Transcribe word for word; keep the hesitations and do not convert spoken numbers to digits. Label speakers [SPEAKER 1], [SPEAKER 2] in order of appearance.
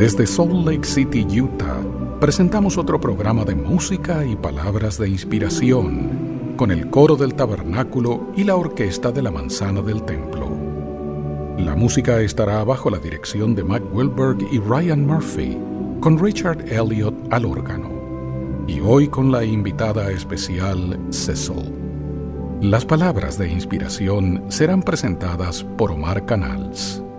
[SPEAKER 1] Desde Salt Lake City, Utah, presentamos otro programa de música y palabras de inspiración, con el coro del tabernáculo y la orquesta de la manzana del templo. La música estará bajo la dirección de Mac Wilberg y Ryan Murphy, con Richard Elliott al órgano. Y hoy con la invitada especial Cecil. Las palabras de inspiración serán presentadas por Omar Canals.